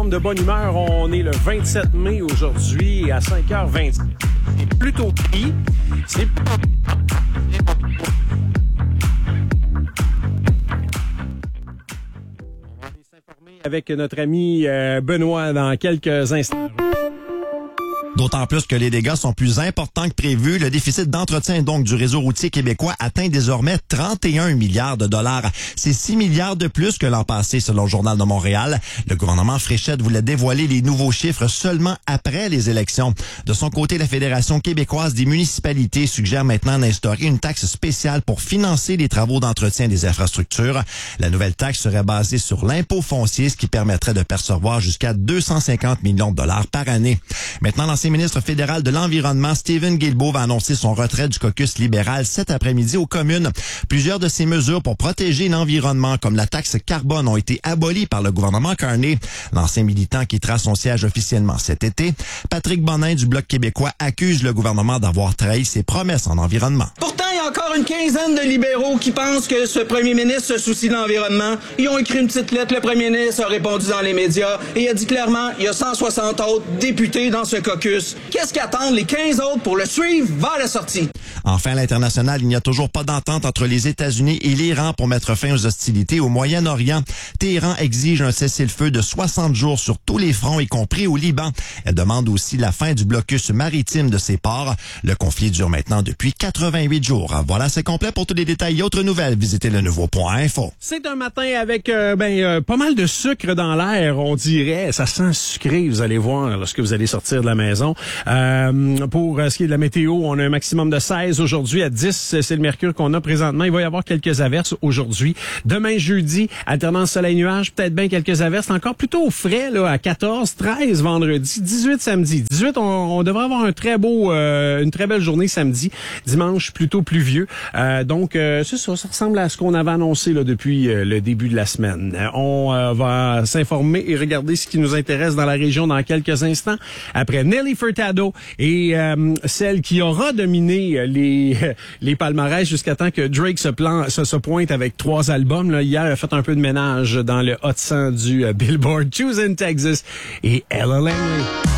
forme de bonne humeur. On est le 27 mai aujourd'hui à 5h20. C'est plutôt pris. C'est avec notre ami Benoît dans quelques instants. D'autant plus que les dégâts sont plus importants que prévu. Le déficit d'entretien donc du réseau routier québécois atteint désormais 31 milliards de dollars. C'est 6 milliards de plus que l'an passé selon le Journal de Montréal. Le gouvernement Fréchette voulait dévoiler les nouveaux chiffres seulement après les élections. De son côté, la Fédération québécoise des municipalités suggère maintenant d'instaurer une taxe spéciale pour financer les travaux d'entretien des infrastructures. La nouvelle taxe serait basée sur l'impôt foncier, ce qui permettrait de percevoir jusqu'à 250 millions de dollars par année. Maintenant, l'ancien ministre fédéral de l'Environnement, Steven Guilbeault, va annoncer son retrait du caucus libéral cet après-midi aux communes. Plusieurs de ces mesures pour protéger l'environnement, comme la taxe carbone, ont été abolies par le gouvernement Carney. L'ancien militant quittera son siège officiellement cet été. Patrick Bonin du Bloc québécois accuse le gouvernement d'avoir trahi ses promesses en environnement. Pourtant, il y a encore une quinzaine de libéraux qui pensent que ce premier ministre se soucie de l'environnement. Ils ont écrit une petite lettre, le premier ministre a répondu dans les médias et il a dit clairement, il y a 160 autres députés dans ce caucus. Qu'est-ce qu'attendent les 15 autres pour le suivre vers la sortie? Enfin, à l'international, il n'y a toujours pas d'entente entre les États-Unis et l'Iran pour mettre fin aux hostilités au Moyen-Orient. Téhéran exige un cessez-le-feu de 60 jours sur tous les fronts, y compris au Liban. Elle demande aussi la fin du blocus maritime de ses ports. Le conflit dure maintenant depuis 88 jours. Voilà, c'est complet. Pour tous les détails et autres nouvelles, visitez le nouveau.info. C'est un matin avec pas mal de sucre dans l'air, on dirait. Ça sent sucré, vous allez voir, lorsque vous allez sortir de la maison. Pour ce qui est de la météo, on a un maximum de 16 aujourd'hui, à 10, c'est le mercure qu'on a présentement. Il va y avoir quelques averses aujourd'hui. Demain, jeudi, alternance soleil-nuage, peut-être bien quelques averses. Encore plutôt au frais, là, à 14, 13 vendredi, 18 samedi. 18, on devrait avoir une très belle journée samedi. Dimanche, plutôt pluvieux. Donc, c'est ça ressemble à ce qu'on avait annoncé là, depuis le début de la semaine. On va s'informer et regarder ce qui nous intéresse dans la région dans quelques instants. Après Nelly Furtado et celle qui aura dominé les palmarès jusqu'à temps que Drake se pointe avec 3 albums. Là, hier, il a fait un peu de ménage dans le Hot 100 du Billboard. Choose in Texas et Ella Langley.